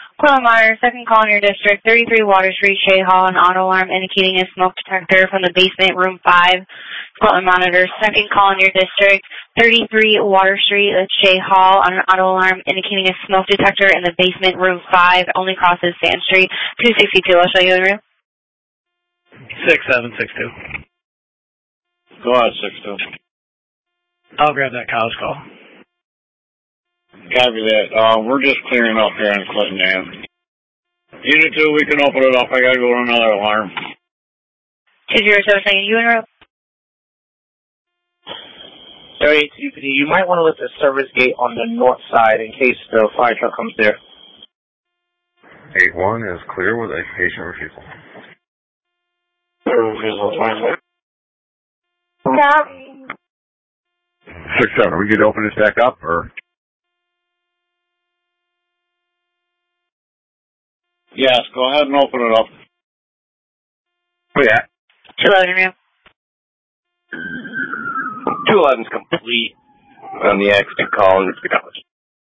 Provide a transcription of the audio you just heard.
Quillen Monitor, second call in your district, 33 Water Street, Shea Hall, an auto alarm indicating a smoke detector from the basement, room 5. Quillen Monitor, second call in your district, 33 Water Street, Shea Hall, on an auto alarm indicating a smoke detector in the basement, room 5, only crosses Sand Street, 262. I'll show you the room. 6762. Go ahead, 62. I'll grab that college call. Copy that. We're just clearing up here on Clinton Ave. Unit 2, we can open it up. I gotta go to another alarm. 207, you interrupt. 38 CPD, you might want to lift the service gate on the north side in case the fire truck comes there. 8-1 is clear with a patient refusal. Refusal, fine. 6-7, are we good to open this back up, or? Yes, go ahead and open it up. Where you at? 211, ma'am. 211's complete on the accident call in the college.